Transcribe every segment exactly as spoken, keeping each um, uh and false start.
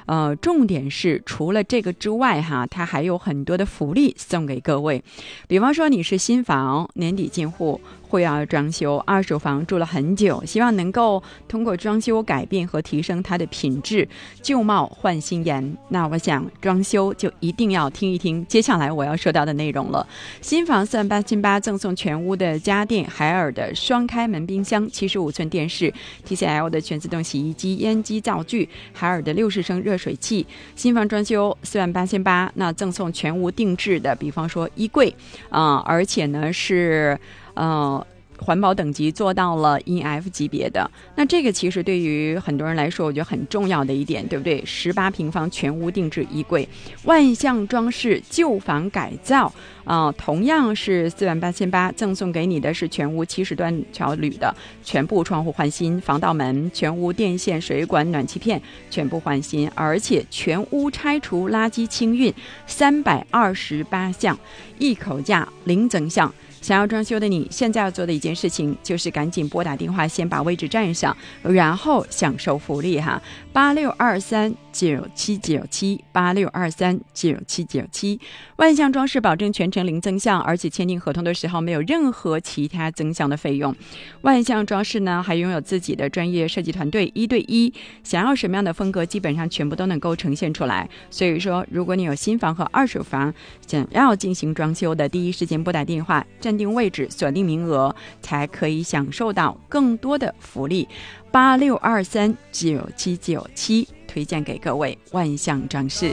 呃，重点是除了这个之外哈，它还有很多的福利送给各位。比方说你是新房年底进户，会要装修，二手房住了很久，希望能够通过装修改变和提升它的品质，旧貌换新颜。那我想装修就一定要听一听接下来我要说到的内容了。新房四万八千八赠送全屋的家电，海尔的双开门冰箱、七十五寸电视、T C L 的全自动洗衣机、烟机灶具、海尔的六十升热水器。新房装修四万八千八，那赠送全屋定制的，比方说衣柜啊、呃，而且呢是呃。环保等级做到了 E F 级别的，那这个其实对于很多人来说我觉得很重要的一点，对不对？十八平方全屋定制衣柜，万象装饰旧房改造啊、呃，同样是四万八千八，赠送给你的是全屋七十段条铝的全部窗户换新，防盗门、全屋电线、水管、暖气片全部换新，而且全屋拆除垃圾清运三百二十八项，一口价零增项。想要装修的你，现在要做的一件事情就是赶紧拨打电话，先把位置占上，然后享受福利哈。八六二三九七九七八六二三九七九七，万象装饰保证全程零增项，而且签订合同的时候没有任何其他增项的费用。万象装饰呢还拥有自己的专业设计团队，一对一，想要什么样的风格基本上全部都能够呈现出来。所以说，如果你有新房和二手房想要进行装修的，第一时间拨打电话，占定位置，锁定名额，才可以享受到更多的福利。八六二三九七九七，推荐给各位万象装饰。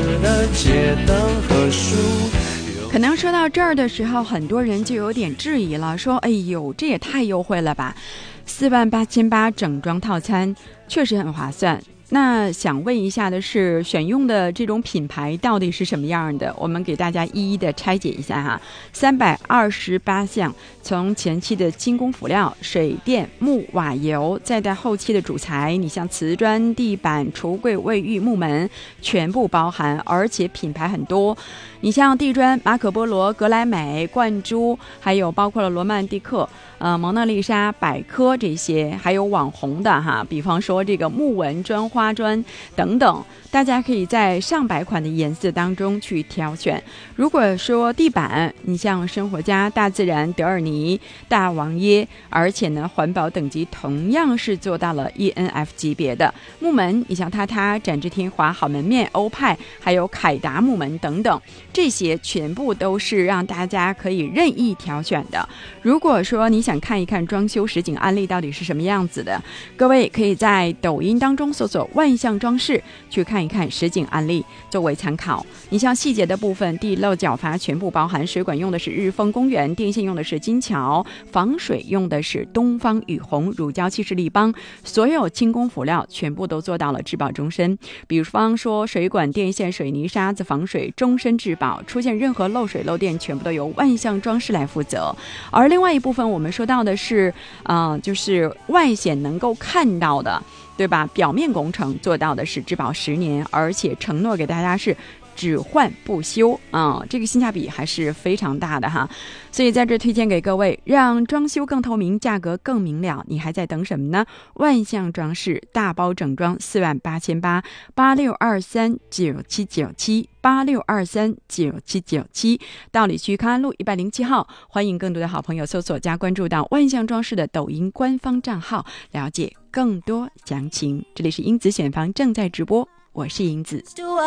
可能说到这儿的时候，很多人就有点质疑了，说哎呦，这也太优惠了吧，四万八千八整装套餐确实很划算。那想问一下的是，选用的这种品牌到底是什么样的？我们给大家一一的拆解一下哈。三百二十八项，从前期的精工辅料、水电、木、瓦、油，再到后期的主材，你像瓷砖、地板、橱柜、卫浴、木门，全部包含，而且品牌很多。你像地砖，马可波罗、格莱美、冠珠，还有包括了罗曼蒂克、呃蒙娜丽莎、百科这些，还有网红的哈，比方说这个木纹砖、花砖等等，大家可以在上百款的颜色当中去挑选。如果说地板，你像生活家、大自然、德尔尼、大王耶，而且呢环保等级同样是做到了 E N F 级别的。木门，你像榻榻、展翅天华、好门面、欧派，还有凯达木门等等，这些全部都是让大家可以任意挑选的。如果说你想看一看装修实景案例到底是什么样子的，各位可以在抖音当中搜索万象装饰，去看一看实景案例作为参考。你像细节的部分，地漏角阀全部包含，水管用的是日丰公园，电线用的是金桥，防水用的是东方雨虹，乳胶漆是立邦，所有精工辅料全部都做到了质保终身。比方说水管、电线、水泥、沙子防水终身质保，出现任何漏水漏电全部都由万象装饰来负责。而另外一部分我们说到的是呃，就是外显能够看到的，对吧？表面工程做到的是质保十年，而且承诺给大家是只换不修啊、嗯，这个性价比还是非常大的哈。所以在这推荐给各位，让装修更透明，价格更明了，你还在等什么呢？万象装饰大包整装四万八千八，八六二三九七九七八六二三九七九七，道理区康安路一百零七号。欢迎更多的好朋友搜索加关注到万象装饰的抖音官方账号，了解更多详情。这里是英子选房正在直播，我是英子。